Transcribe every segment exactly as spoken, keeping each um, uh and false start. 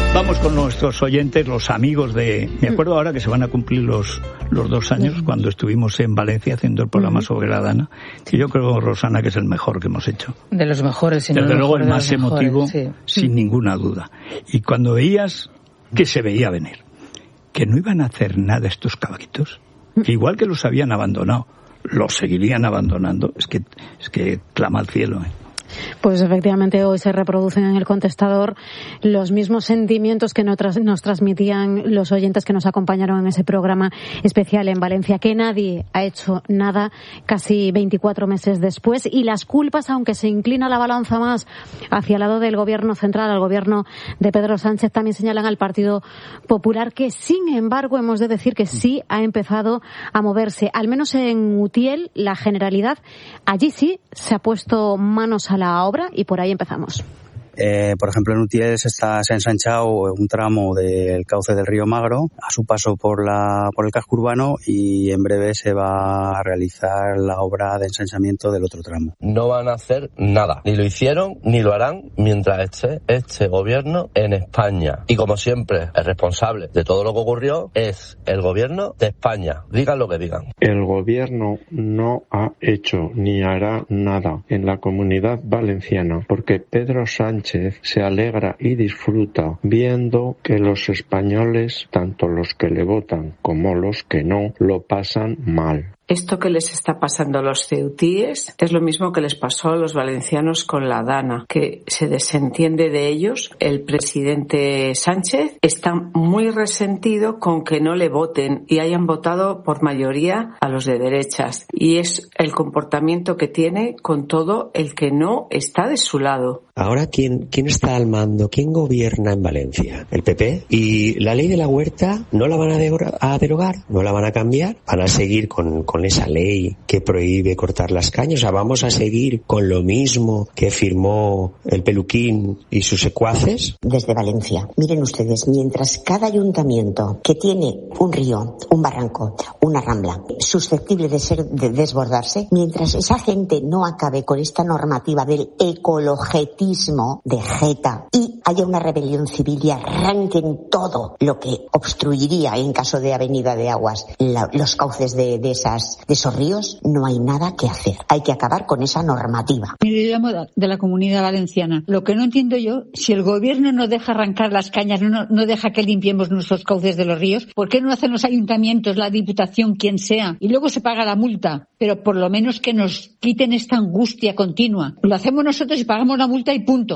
Vamos con nuestros oyentes, los amigos de... Me acuerdo ahora que se van a cumplir los, los dos años cuando estuvimos en Valencia haciendo el programa sobre la Dana. Y yo creo, Rosana, que es el mejor que hemos hecho. De los mejores, si no Desde el luego mejor el de más los emotivo, mejores, sí. sin ninguna duda. Y cuando veías que se veía venir, que no iban a hacer nada estos caballitos, que igual que los habían abandonado, los seguirían abandonando, es que, es que clama al cielo, ¿eh? Pues efectivamente hoy se reproducen en el contestador los mismos sentimientos que nos transmitían los oyentes que nos acompañaron en ese programa especial en Valencia, que nadie ha hecho nada casi veinticuatro meses después, y las culpas, aunque se inclina la balanza más hacia el lado del gobierno central, al gobierno de Pedro Sánchez, también señalan al Partido Popular, que sin embargo hemos de decir que sí ha empezado a moverse, al menos en Utiel, la Generalidad, allí sí se ha puesto manos a la obra y por ahí empezamos. Eh, por ejemplo, en Utiel se, está, se ha ensanchado un tramo del cauce del río Magro a su paso por, la, por el casco urbano, y en breve se va a realizar la obra de ensanchamiento del otro tramo. No van a hacer nada, ni lo hicieron ni lo harán mientras esté este gobierno en España. Y como siempre, el responsable de todo lo que ocurrió es el gobierno de España, digan lo que digan. El gobierno no ha hecho ni hará nada en la Comunidad Valenciana porque Pedro Sánchez se alegra y disfruta viendo que los españoles, tanto los que le votan como los que no, lo pasan mal. Esto que les está pasando a los ceutíes es lo mismo que les pasó a los valencianos con la Dana, que se desentiende de ellos. El presidente Sánchez está muy resentido con que no le voten y hayan votado por mayoría a los de derechas. Y es el comportamiento que tiene con todo el que no está de su lado. Ahora, ¿quién, quién está al mando? ¿Quién gobierna en Valencia? El P P. Y la ley de la huerta no la van a derogar, a derogar, no la van a cambiar. Van a seguir con, con esa ley que prohíbe cortar las cañas. O sea, vamos a seguir con lo mismo que firmó el Peluquín y sus secuaces. Desde Valencia, miren ustedes, mientras cada ayuntamiento que tiene un río, un barranco, una rambla susceptible de ser de desbordarse, mientras esa gente no acabe con esta normativa del ecologetismo de jeta y haya una rebelión civil y arranquen todo lo que obstruiría, en caso de avenida de aguas, la, los cauces de, de esas de esos ríos, no hay nada que hacer. Hay que acabar con esa normativa. Mire, yo llamo de la Comunidad Valenciana. Lo que no entiendo yo, si el gobierno no deja arrancar las cañas, no, no deja que limpiemos nuestros cauces de los ríos, ¿por qué no hacen los ayuntamientos, la diputación, quien sea? Y luego se paga la multa, pero por lo menos que nos quiten esta angustia continua. Lo hacemos nosotros y pagamos la multa y punto.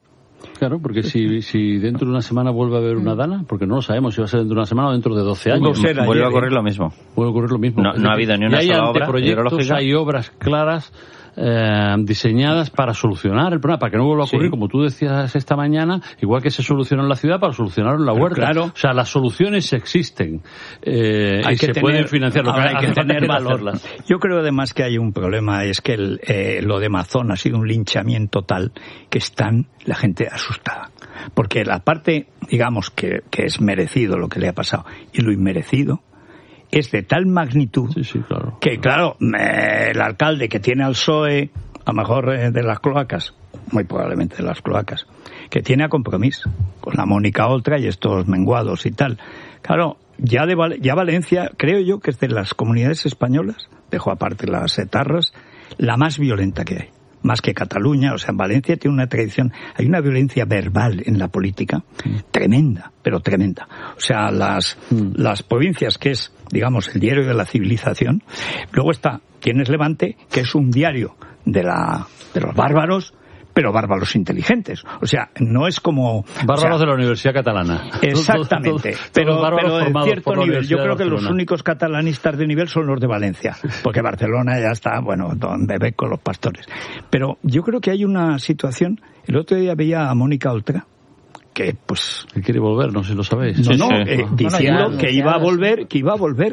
Claro, porque si, si dentro de una semana vuelve a haber una Dana, porque no lo sabemos si va a ser dentro de una semana o dentro de doce años. Vuelve ayer, a ocurrir lo mismo. Vuelve a ocurrir lo mismo. No, no ha habido ni una sola obra hidrológica. Hay obras claras eh, diseñadas para solucionar el problema, para que no vuelva a ocurrir, sí, como tú decías esta mañana, igual que se solucionó en la ciudad, para solucionarlo en la huerta. Claro. O sea, las soluciones existen eh, y se tener, pueden financiar. Lo que hay que tener valor. Hacerlas. Yo creo además que hay un problema, es que el, eh, lo de Mazón ha sido un linchamiento tal que están la gente asustada. Porque la parte, digamos, que, que es merecido lo que le ha pasado y lo inmerecido es de tal magnitud, sí, sí, claro, que, claro, eh, el alcalde que tiene al P S O E, a lo mejor eh, de las cloacas, muy probablemente de las cloacas, que tiene a Compromís con la Mónica Oltra y estos menguados y tal. Claro, ya, de Val- ya Valencia, creo yo que es de las comunidades españolas, dejo aparte las etarras, la más violenta que hay. Más que Cataluña, o sea, en Valencia tiene una tradición, hay una violencia verbal en la política mm. tremenda, pero tremenda. O sea, las, mm. las provincias, que es, digamos, el diario de la civilización, luego está, tienes Levante, que es un diario de la, de los bárbaros, pero bárbaros inteligentes. O sea, no es como... Bárbaros, o sea, de la Universidad Catalana. Exactamente. Todos, todos, pero todos pero en cierto nivel. Yo creo que los Barcelona. únicos catalanistas de nivel son los de Valencia. Porque Barcelona ya está, bueno, don bebé con los pastores. Pero yo creo que hay una situación... El otro día veía a Mónica Oltra, que pues... Que quiere volver, no sé si lo sabéis. No, sí, no, sí. eh, diciendo no, no, ya, que iba a volver, que iba a volver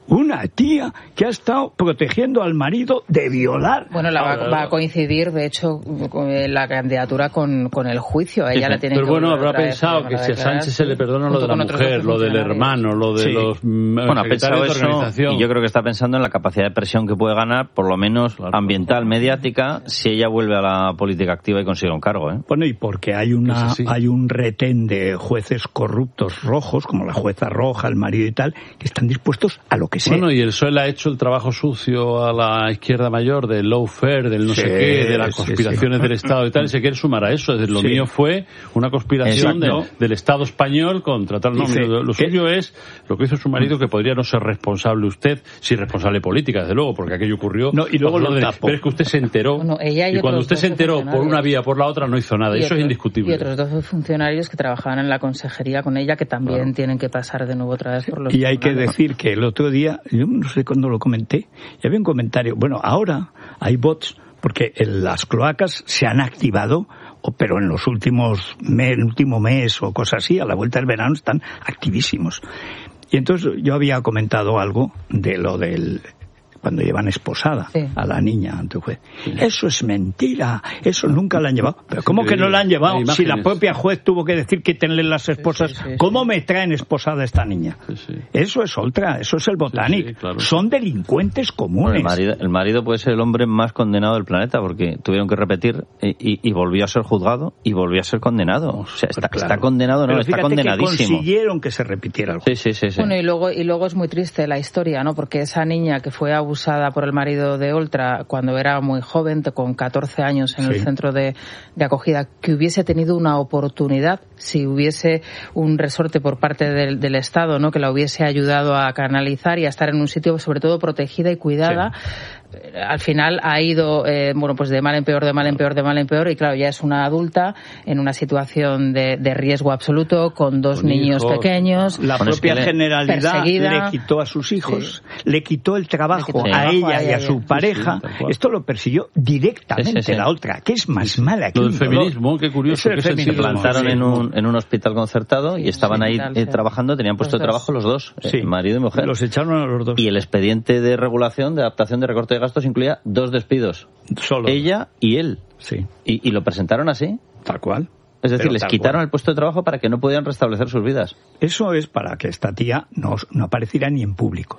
Una tía que ha estado protegiendo al marido de violar. Bueno, la va, va a coincidir, de hecho, con la candidatura con, con el juicio. Ella la tiene Pero que bueno, habrá vez, pensado que si a Sánchez se le perdona lo de la mujer, lo del hermano, lo de sí. los bueno, ha pensado eso, organización. Y yo creo que está pensando en la capacidad de presión que puede ganar, por lo menos claro, ambiental, mediática, si ella vuelve a la política activa y consigue un cargo. ¿eh? Bueno, y porque hay una hay un retén de jueces corruptos rojos, como la jueza roja, el marido y tal, que están dispuestos a lo que sea. Bueno, y el P S O E le ha hecho el trabajo sucio a la izquierda mayor del lawfare, del no sí, sé qué, de las conspiraciones sí, sí. del Estado y tal, y se quiere sumar a eso. Es decir, lo sí. mío fue una conspiración de, del Estado español contra tal. No, lo, lo suyo es lo que hizo su marido, que podría no ser responsable usted, sí responsable política, desde luego, porque aquello ocurrió. No, y luego lo de, pero es que usted se enteró, bueno, ella y, y cuando usted se enteró por una vía o por la otra, no hizo nada. Y eso otros, es indiscutible. Y otros dos funcionarios que trabajaban en la consejería con ella, que también claro. tienen que pasar de nuevo otra vez por los Y hay que decir que el otro día, yo no sé cuándo lo comenté, y había un comentario, bueno, ahora hay bots, porque en las cloacas se han activado, pero en los últimos mes, el último mes o cosas así, a la vuelta del verano están activísimos. Y entonces yo había comentado algo de lo del cuando llevan esposada sí. a la niña ante un juez. Sí. Eso es mentira, eso nunca la han llevado. Pero ¿cómo que no la han llevado? Si la propia juez tuvo que decir quítenle las esposas, sí, sí, sí, ¿cómo sí. me traen esposada a esta niña? Sí, sí. Eso es otra, eso es el Botanic. Sí, sí, claro. Son delincuentes comunes. Bueno, el, marido, el marido puede ser el hombre más condenado del planeta, porque tuvieron que repetir y, y, y volvió a ser juzgado y volvió a ser condenado. O sea, está, claro. está condenado, no, está condenadísimo. Que consiguieron que se repitiera el juez. Sí, sí, sí, sí. Bueno, y luego, y luego es muy triste la historia, ¿no? Porque esa niña que fue abusada abusada por el marido de Oltra cuando era muy joven, con catorce años en sí. el centro de, de acogida, que hubiese tenido una oportunidad, si hubiese un resorte por parte del, del Estado, ¿no? Que la hubiese ayudado a canalizar y a estar en un sitio sobre todo protegida y cuidada. Sí. Al final ha ido, eh, bueno, pues de mal en peor, de mal en peor, de mal en peor, y claro, ya es una adulta en una situación de, de riesgo absoluto, con dos con niños hijos. pequeños. La propia Generalidad perseguida. Le quitó a sus hijos, sí. le quitó el trabajo quitó a el ella a y a su sí, pareja. Sí, Esto lo persiguió directamente sí, sí. la otra, que es más mala que el feminismo, qué curioso. Que se plantaron en un, en un hospital concertado sí, y estaban ahí eh, trabajando, tenían puesto de trabajo los dos, sí. eh, marido y mujer. Los echaron a los dos. Y el expediente de regulación, de adaptación de recorte de gastos incluía dos despidos. Solo. Ella y él. Sí. Y, y lo presentaron así. Tal cual. Es decir, Pero les quitaron cual. el puesto de trabajo para que no pudieran restablecer sus vidas. Eso es para que esta tía no, no apareciera ni en público.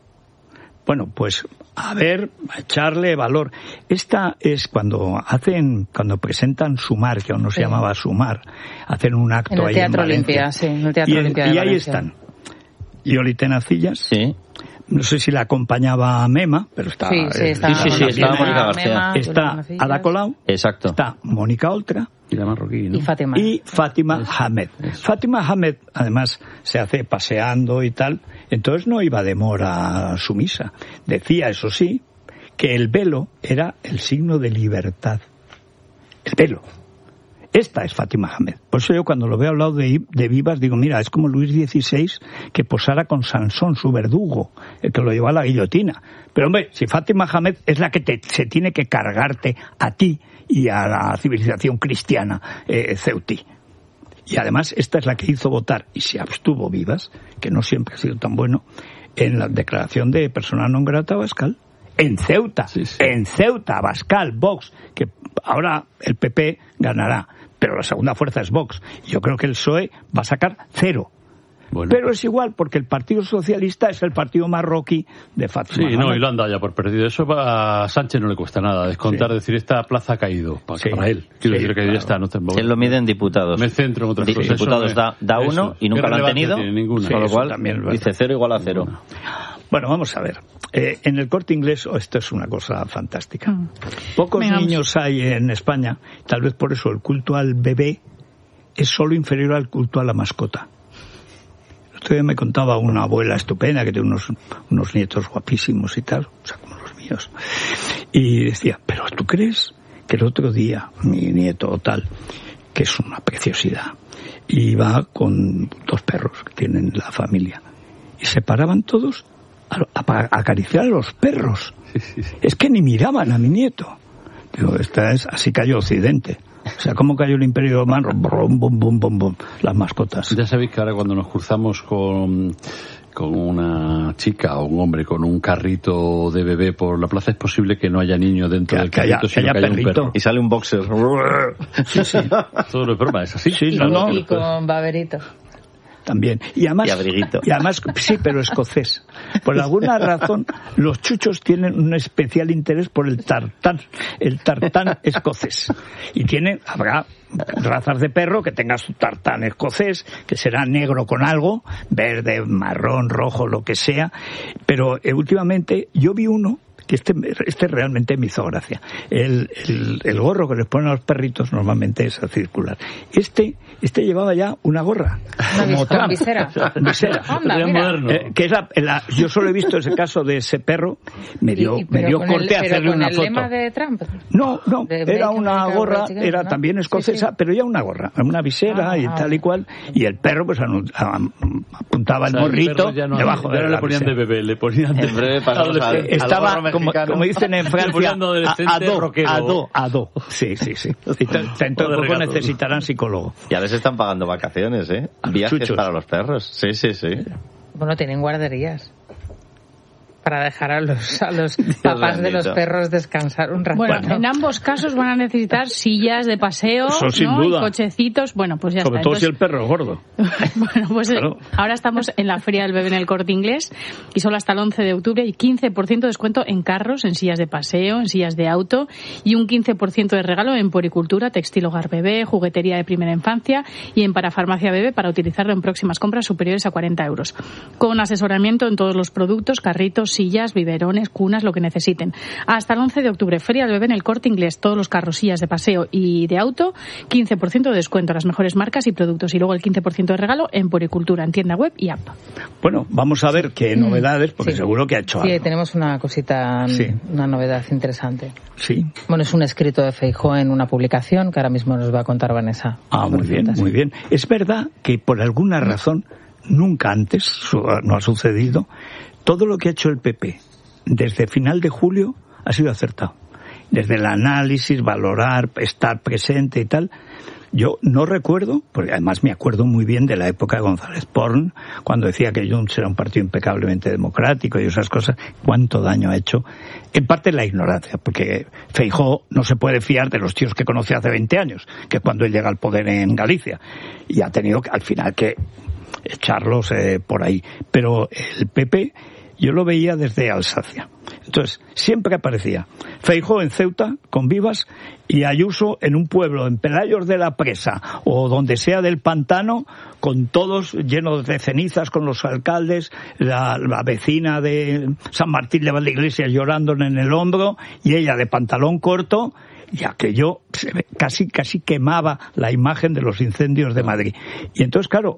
Bueno, pues a ver, a echarle valor. Esta es cuando hacen, cuando presentan Sumar, que aún no se sí. llamaba Sumar, hacen un acto en el ahí Teatro en Olimpia, sí, en el Teatro y, Olimpia de y ahí Valencia. están. Yoli Tenacillas. Sí. No sé si la acompañaba Mema, pero está... Sí, sí, está, sí, sí, sí, está Mónica García. Está Ada Colau. Exacto. Está Mónica Oltra. Y la Marroquí, ¿no? Y Fátima. Y Fátima es, Hamed. Es. Fátima Hamed, además, se hace paseando y tal. Entonces no iba de mora a su misa. Decía, eso sí, que el velo era el signo de libertad. El velo. Esta es Fátima Hamed. Por eso yo cuando lo veo al lado de, de Vivas digo, mira, es como Luis dieciséis que posara con Sansón, su verdugo, el que lo llevó a la guillotina. Pero hombre, si Fátima Hamed es la que te, se tiene que cargarte a ti y a la civilización cristiana eh, ceutí. Y además esta es la que hizo votar, y se abstuvo Vivas, que no siempre ha sido tan bueno, en la declaración de persona non grata a Abascal. En Ceuta, sí, sí. en Ceuta, Abascal, Vox, que ahora el P P ganará, pero la segunda fuerza es Vox. Y yo creo que el P S O E va a sacar cero. Bueno. Pero es igual, porque el Partido Socialista es el partido marroquí de Fátima. Sí, no, y lo han dado ya por perdido. Eso a Sánchez no le cuesta nada, descontar, sí. decir, esta plaza ha caído, para, sí. para él. Quiero sí, decir que claro. ya está. No te él lo mide en diputados. Me centro en otras D- cosas. Diputados eso, da, da uno eso. y nunca lo han tenido, ninguna. con lo sí, cual también dice cero igual a cero. Ninguna. Bueno, vamos a ver. Eh, en el Corte Inglés, oh, esto es una cosa fantástica. Mm. Pocos Venga, niños hay en España, tal vez por eso el culto al bebé es solo inferior al culto a la mascota. Usted me contaba una abuela estupenda que tiene unos, unos nietos guapísimos y tal, o sea, como los míos. Y decía, pero ¿tú crees que el otro día mi nieto o tal, que es una preciosidad, iba con dos perros que tienen la familia, y se paraban todos a, a, a acariciar a los perros? Sí, sí, sí. Es que ni miraban a mi nieto. Digo, esta es, así cayó Occidente. O sea, ¿cómo cayó el Imperio Romano? Brum, bum, bum, bum, bum, las mascotas. Ya sabéis que ahora cuando nos cruzamos con con una chica o un hombre con un carrito de bebé por la plaza, es posible que no haya niño dentro que, del que carrito, haya, sino que haya, que haya perrito. un perro. Y sale un boxer. Sí, sí. Todo no es broma, es así. Sí, y, no, no. y con baberito. También. Y además, y abriguito. Y además, sí, pero escocés. Por alguna razón, los chuchos tienen un especial interés por el tartán, el tartán escocés. Y tienen, habrá razas de perro que tengan su tartán escocés, que será negro con algo, verde, marrón, rojo, lo que sea. Pero eh, últimamente yo vi uno que este, este realmente me hizo gracia. El, el, el gorro que les ponen a los perritos normalmente es circular. Este, este llevaba ya una gorra. Una Como Trump. visera. Visera. Anda, mira. Eh, que es la, la, yo solo he visto ese caso de ese perro. Me dio, Y- me dio con corte el, hacerle pero con una el foto. lema de Trump. No, no, de era Make una America gorra, Great Again, era ¿no? también escocesa, Sí, sí. pero ya una gorra, una visera Ah, y ah, tal y cual. Y el perro pues anu- am- apuntaba O sea, el el morrito perro ya no, debajo ya de no la le ponían visera. de bebé, le ponían de... En breve pasamos al, al Estaba, gorro como, mexicano. como dicen en Le Francia, ponían de adolescente a, a do, rockero. a do, a do. Sí, sí, sí. Y te- te- entonces O de poco regazo. necesitarán psicólogo. Ya les están pagando vacaciones, ¿eh? A los Viajes chuchos. para los perros. Sí, sí, sí. Bueno, tienen guarderías para dejar a los, a los papás de los bendito. perros descansar un rato. Bueno, en ambos casos van a necesitar sillas de paseo, Eso sin ¿no? duda. Y cochecitos. Bueno, pues ya Sobre está. todo si Entonces, el perro es gordo. bueno, pues eh, Claro. ahora estamos en la Feria del Bebé en el Corte Inglés y solo hasta el once de octubre hay quince por ciento de descuento en carros, en sillas de paseo, en sillas de auto y un quince por ciento de regalo en puericultura, textil hogar bebé, juguetería de primera infancia y en parafarmacia bebé para utilizarlo en próximas compras superiores a cuarenta euros. Con asesoramiento en todos los productos, carritos, sillas, biberones, cunas, lo que necesiten. Hasta el once de octubre, Feria del Bebé en el Corte Inglés, todos los carros, sillas de paseo y de auto, quince por ciento de descuento a las mejores marcas y productos y luego el quince por ciento de regalo en puericultura, en tienda web y app. Bueno, vamos a ver qué novedades, porque Sí. seguro que ha hecho Sí, algo. tenemos una cosita, Sí. una novedad interesante. Sí. Bueno, es un escrito de Feijóo en una publicación que ahora mismo nos va a contar Vanessa. Ah, muy bien, muy bien. Es verdad que por alguna razón, nunca antes su- no ha sucedido, todo lo que ha hecho el P P desde final de julio ha sido acertado. Desde el análisis, valorar, estar presente y tal. Yo no recuerdo, porque además me acuerdo muy bien de la época de González Porn, cuando decía que Junts era un partido impecablemente democrático y esas cosas, cuánto daño ha hecho. En parte la ignorancia, porque Feijóo no se puede fiar de los tíos que conoce hace veinte años, que es cuando él llega al poder en Galicia. Y ha tenido que, al final que echarlos eh, por ahí. Pero el P P yo lo veía desde Alsacia. Entonces, siempre aparecía Feijóo en Ceuta, con Vivas, y Ayuso en un pueblo, en Pelayos de la Presa, o donde sea del pantano, con todos llenos de cenizas, con los alcaldes, la, la vecina de San Martín de Valdeiglesias llorando en el hombro, y ella de pantalón corto, y aquello se ve, casi, casi quemaba la imagen de los incendios de Madrid. Y entonces, claro,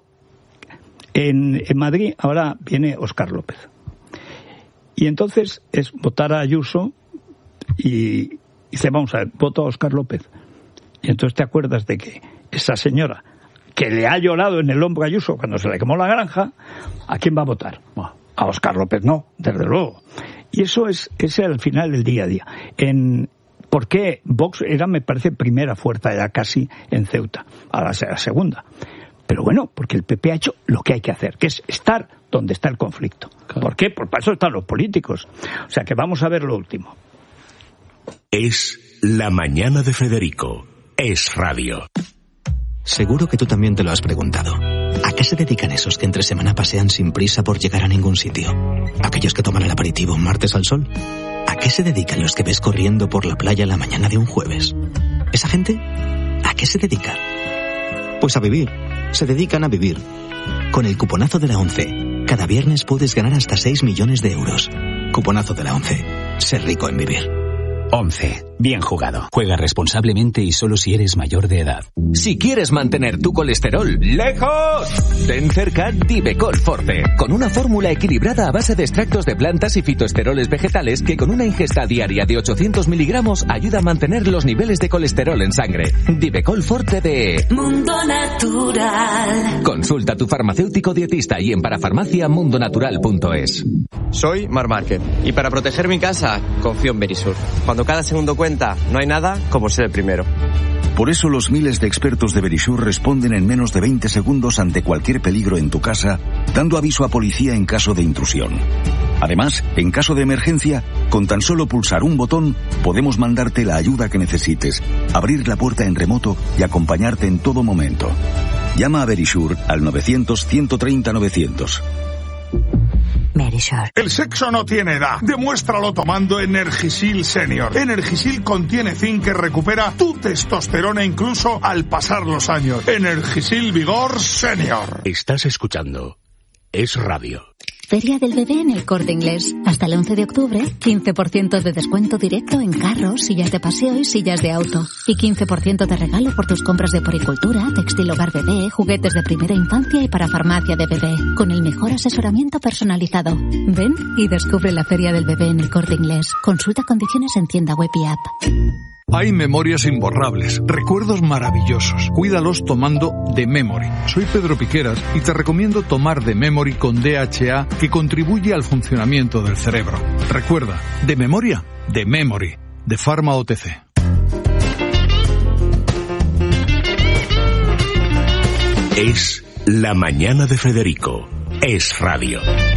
en, en Madrid ahora viene Óscar López. Y entonces es votar a Ayuso y dice, vamos a ver, voto a Óscar López. Y entonces te acuerdas de que esa señora que le ha llorado en el hombro a Ayuso cuando se le quemó la granja, ¿a quién va a votar? A Óscar López no, desde luego. Y eso es, es al final el día a día. En, ¿Por qué Vox era, me parece, primera fuerza ya casi en Ceuta? Ahora será segunda. Pero bueno, porque el P P ha hecho lo que hay que hacer, que es estar donde está el conflicto. Claro. ¿Por qué? Por eso están los políticos. O sea que vamos a ver lo último. Es La Mañana de Federico. Es radio. Seguro que tú también te lo has preguntado. ¿A qué se dedican esos que entre semana pasean sin prisa por llegar a ningún sitio? ¿Aquellos que toman el aperitivo un martes al sol? ¿A qué se dedican los que ves corriendo por la playa la mañana de un jueves? ¿Esa gente? ¿A qué se dedica? Pues a vivir. Se dedican a vivir. Con el cuponazo de la ONCE, cada viernes puedes ganar hasta seis millones de euros. Cuponazo de la ONCE. Ser rico en vivir. once. Bien jugado. Juega responsablemente y solo si eres mayor de edad. Si quieres mantener tu colesterol lejos, ten cerca Divecol Forte, con una fórmula equilibrada a base de extractos de plantas y fitoesteroles vegetales que con una ingesta diaria de ochocientos miligramos ayuda a mantener los niveles de colesterol en sangre. Divecol Forte de Mundo Natural. Consulta a tu farmacéutico dietista y en parafarmacia mundonatural punto es. Soy Mar Márquez y para proteger mi casa confío en Berisur. Cuando cada segundo cuenta, no hay nada como ser el primero. Por eso los miles de expertos de Verisure responden en menos de veinte segundos ante cualquier peligro en tu casa, dando aviso a policía en caso de intrusión. Además, en caso de emergencia, con tan solo pulsar un botón, podemos mandarte la ayuda que necesites, abrir la puerta en remoto y acompañarte en todo momento. Llama a Verisure al novecientos, ciento treinta, novecientos. Verisure. El sexo no tiene edad. Demuéstralo tomando Energisil Senior. Energisil contiene zinc que recupera tu testosterona incluso al pasar los años. Energisil Vigor Senior. Estás escuchando Es Radio. Feria del Bebé en El Corte Inglés. Hasta el once de octubre, quince por ciento de descuento directo en carros, sillas de paseo y sillas de auto. Y quince por ciento de regalo por tus compras de poricultura, textil hogar bebé, juguetes de primera infancia y para farmacia de bebé. Con el mejor asesoramiento personalizado. Ven y descubre la Feria del Bebé en El Corte Inglés. Consulta condiciones en tienda web y app. Hay memorias imborrables, recuerdos maravillosos. Cuídalos tomando The Memory. Soy Pedro Piqueras y te recomiendo tomar The Memory con D H A, que contribuye al funcionamiento del cerebro. Recuerda, de memoria, The Memory, de Pharma O T C. Es La Mañana de Federico. Es Radio.